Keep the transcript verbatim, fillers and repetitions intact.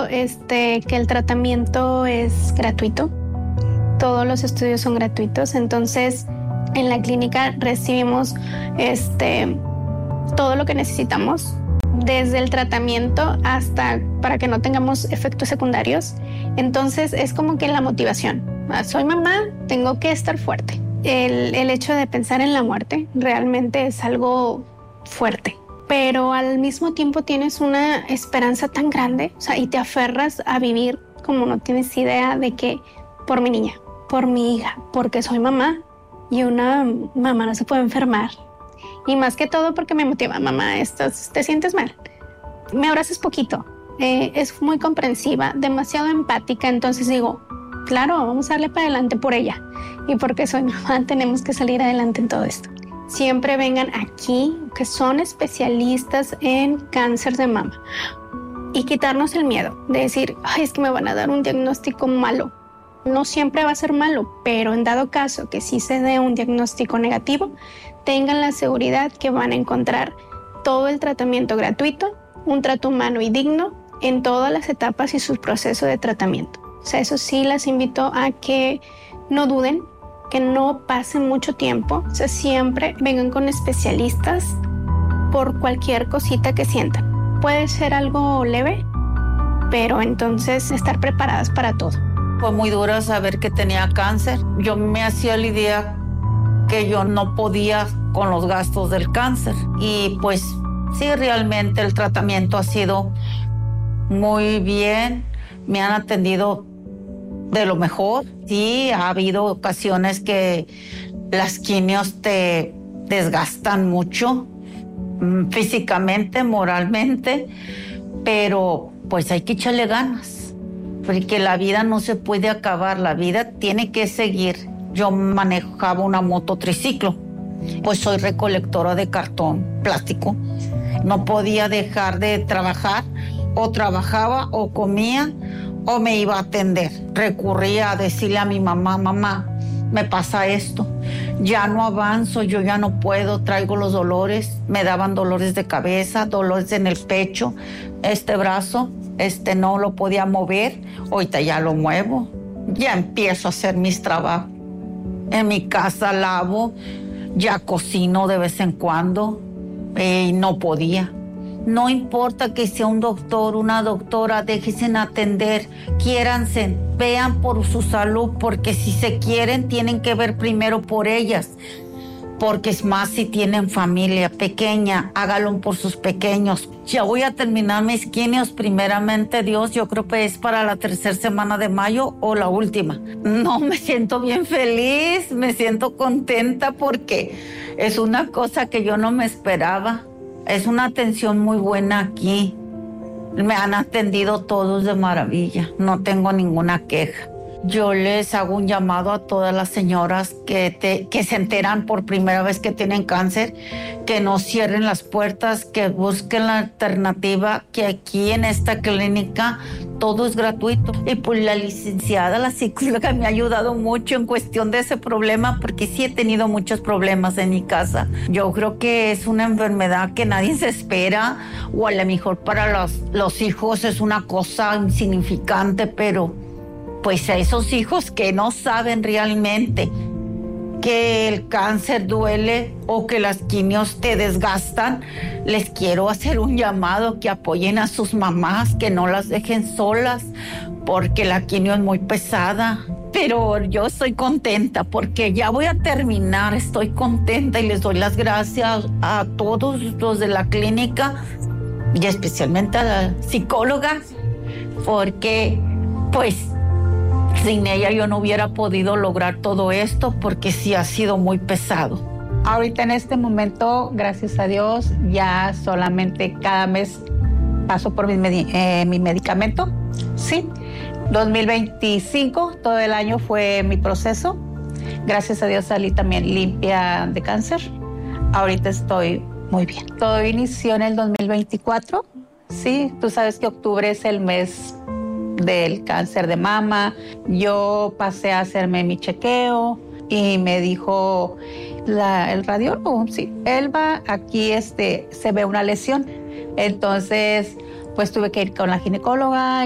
este, que el tratamiento es gratuito. Todos los estudios son gratuitos. Entonces, en la clínica recibimos este, todo lo que necesitamos, desde el tratamiento hasta para que no tengamos efectos secundarios. Entonces, es como que la motivación. Soy mamá, tengo que estar fuerte. El, el hecho de pensar en la muerte realmente es algo fuerte, pero al mismo tiempo tienes una esperanza tan grande, o sea, y te aferras a vivir como no tienes idea de que por mi niña, por mi hija, porque soy mamá y una mamá no se puede enfermar. Y más que todo porque me motiva, mamá, estás, te sientes mal, me abrazas poquito, eh, es muy comprensiva, demasiado empática, entonces digo, claro, vamos a darle para adelante por ella. Y porque soy mamá, tenemos que salir adelante en todo esto. Siempre vengan aquí, que son especialistas en cáncer de mama. Y quitarnos el miedo de decir, ay, es que me van a dar un diagnóstico malo. No siempre va a ser malo, pero en dado caso que sí se dé un diagnóstico negativo, tengan la seguridad que van a encontrar todo el tratamiento gratuito, un trato humano y digno en todas las etapas y su proceso de tratamiento. O sea, eso sí las invito a que no duden, que no pasen mucho tiempo. O sea, siempre vengan con especialistas por cualquier cosita que sientan. Puede ser algo leve, pero entonces estar preparadas para todo. Fue muy duro saber que tenía cáncer. Yo me hacía la idea que yo no podía con los gastos del cáncer. Y pues sí, realmente el tratamiento ha sido muy bien. Me han atendido de lo mejor. Sí, ha habido ocasiones que las quimios te desgastan mucho, físicamente, moralmente, pero pues hay que echarle ganas, porque la vida no se puede acabar, la vida tiene que seguir. Yo manejaba una moto triciclo, pues soy recolectora de cartón, plástico. No podía dejar de trabajar, o trabajaba o comía, o me iba a atender. Recurría a decirle a mi mamá, mamá, me pasa esto, ya no avanzo, yo ya no puedo, traigo los dolores, me daban dolores de cabeza, dolores en el pecho, este brazo, este no lo podía mover, ahorita ya lo muevo, ya empiezo a hacer mis trabajos. En mi casa lavo, ya cocino de vez en cuando, y no podía. No importa que sea un doctor, una doctora, déjense atender, quiéranse, vean por su salud, porque si se quieren, tienen que ver primero por ellas. Porque es más, si tienen familia pequeña, hágalo por sus pequeños. Ya voy a terminar mis quimios, primeramente Dios, yo creo que es para la tercera semana de mayo o la última. No, me siento bien feliz, me siento contenta porque es una cosa que yo no me esperaba. Es una atención muy buena aquí. Me han atendido todos de maravilla. No tengo ninguna queja. Yo les hago un llamado a todas las señoras que, te, que se enteran por primera vez que tienen cáncer, que no cierren las puertas, que busquen la alternativa, que aquí en esta clínica todo es gratuito. Y pues la licenciada, la psicóloga, me ha ayudado mucho en cuestión de ese problema, porque sí he tenido muchos problemas en mi casa. Yo creo que es una enfermedad que nadie se espera, o a lo mejor para los, los hijos es una cosa insignificante, pero pues a esos hijos que no saben realmente que el cáncer duele o que las quimios te desgastan, les quiero hacer un llamado que apoyen a sus mamás, que no las dejen solas, porque la quimio es muy pesada. Pero yo estoy contenta porque ya voy a terminar, estoy contenta y les doy las gracias a todos los de la clínica y especialmente a la psicóloga, porque pues sin ella yo no hubiera podido lograr todo esto, porque sí ha sido muy pesado. Ahorita en este momento, gracias a Dios, ya solamente cada mes paso por mi, medi- eh, mi medicamento. Sí, dos mil veinticinco, todo el año fue mi proceso. Gracias a Dios salí también limpia de cáncer. Ahorita estoy muy bien. Todo inició en el dos mil veinticuatro. Sí, tú sabes que octubre es el mes del cáncer de mama. Yo pasé a hacerme mi chequeo y me dijo la, el radiólogo, sí, Elba, aquí este, se ve una lesión. Entonces, pues tuve que ir con la ginecóloga